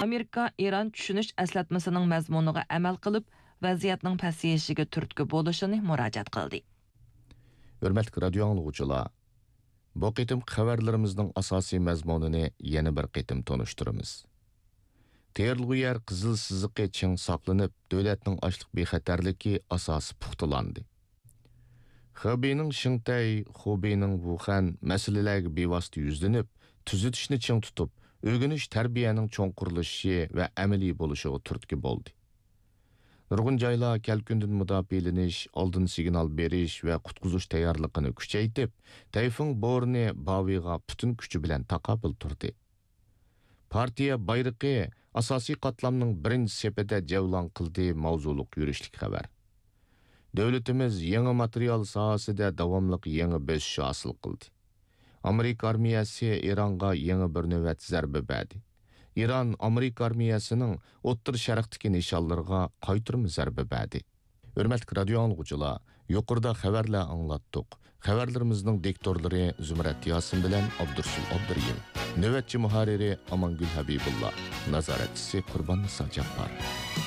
Amerika İran tushunish eslatmasining mazmuniga amal qilib, vaziyatning pasayishiga turtki bo'lishini murojaat qildi. Hurmatli radio anglag'uvchilar, bu qitim xabarlarimizning asosiy mazmunini yana bir qitim tonishtiramiz. Terlgu yer qizil siziqi ching saqlanib, davlatning ochliq bexatarligi asosi puxtalandi. Xabeyning Shingtay, Xubeyning Wuhan masalalarga bevosita yuzlanib, tuzitishni ching tutib, o'rganish tarbiyaning cho'nqurlashi va amaliy bo'lishiga turtki bo'ldi. Nurg'un joylar kalkundan mudofialanish, oldin signal berish va qutqizish tayyorligini kuchaytirib, tayfun bo'rni Baviga butun kuchi bilan taqobil turdi. Partiya bayrog'i asosiy qatlamning birinchi sepida javlon qildi mavzuliq yurishlik xabar. Davlatimiz yangi material sohasida davomli yangi bosish hosil qildi. Amerika armiyasi Ironga yangi bir navbat zarba berdi. İran Amerika armiyasining O'rta Sharqdagi nishonlarga qaytirma zarba berdi. Hurmatli radio anglag'uvchilar, yuqorida xabarlar anglatdik. Xabarlarimizning diktorlari Zumrat Yosin bilan Abdursul Abduriyim. Navbatchi muharriri Amangul Habibullah, nazoratchisi Qurbon Nisa Jabbor.